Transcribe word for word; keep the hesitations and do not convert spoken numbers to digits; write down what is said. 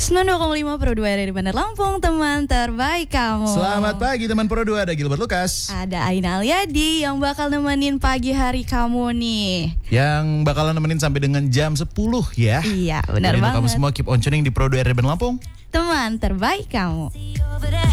sembilan puluh dua koma lima Pro dua dari Bandar Lampung, teman terbaik kamu. Selamat pagi teman Pro dua, ada Gilbert Lucas. Ada Aina Aliadi yang bakal nemenin pagi hari kamu nih. Yang bakalan nemenin sampai dengan jam sepuluh ya. Iya, benar Jadi banget. kamu semua keep on tuning di Pro dua dari Bandar Lampung, Teman terbaik kamu.